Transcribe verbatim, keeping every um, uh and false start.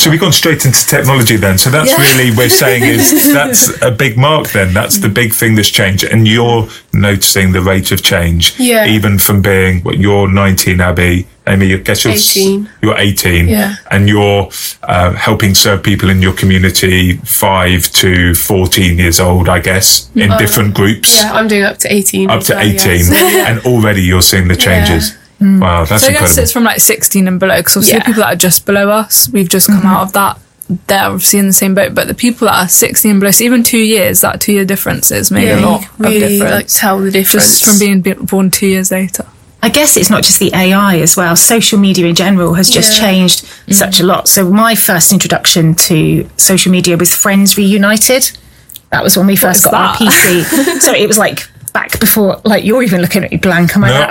So we've gone straight into technology then. So that's yeah. really, we're saying is that's a big mark then. That's the big thing that's changed. And you're noticing the rate of change, yeah. even from being, what, you're nineteen, Abby. Amy, I guess you're eighteen. You're eighteen, yeah. and you're uh, helping serve people in your community five to fourteen years old, I guess, in uh, different groups. Yeah, I'm doing up to eighteen. Up to well, eighteen, yeah. and already you're seeing the changes. Yeah. Mm. Wow, that's so I incredible. guess it's from like sixteen and below, because obviously yeah. the people that are just below us, we've just come mm-hmm. out of that. They're obviously in the same boat, but the people that are sixteen and below, so even two years, that two year difference has made yeah, a lot really, of difference. Like, tell the difference just from being born two years later. I guess it's not just the A I as well. Social media in general has just yeah. changed mm. such a lot. So my first introduction to social media was Friends Reunited. That was when we first got that? our P C. So it was like back before, like, you're even looking at me blank. Am I no, like,